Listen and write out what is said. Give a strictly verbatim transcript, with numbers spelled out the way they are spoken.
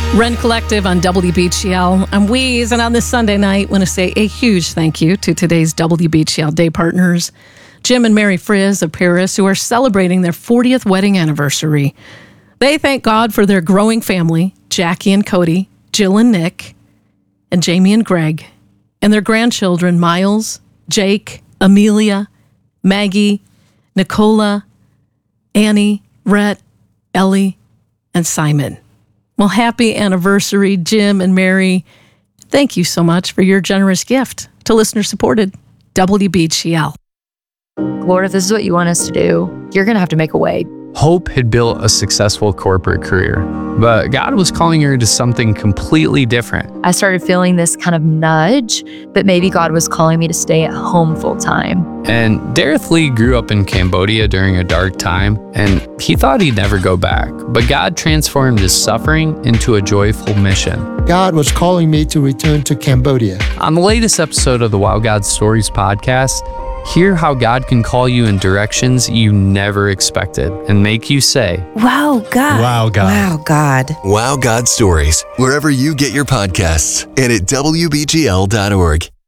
Ren Collective on W B G L. I'm Weeze, and on this Sunday night, I want to say a huge thank you to today's W B G L Day partners, Jim and Mary Frizz of Paris, who are celebrating their fortieth wedding anniversary. They thank God for their growing family, Jackie and Cody, Jill and Nick, and Jamie and Greg, and their grandchildren, Miles, Jake, Amelia, Maggie, Nicola, Annie, Rhett, Ellie, and Simon. Well, happy anniversary, Jim and Mary. Thank you so much for your generous gift to listener-supported W B G L. Lord, if this is what you want us to do, you're going to have to make a way. Hope had built a successful corporate career, but God was calling her to something completely different. I started feeling this kind of nudge that maybe God was calling me to stay at home full time. And Dareth Lee grew up in Cambodia during a dark time, and he thought he'd never go back. But God transformed his suffering into a joyful mission. God was calling me to return to Cambodia. On the latest episode of the Wow God Stories podcast, hear how God can call you in directions you never expected and make you say, Wow, God. Wow, God. Wow, God. Wow God Stories, wherever you get your podcasts and at W B G L dot org.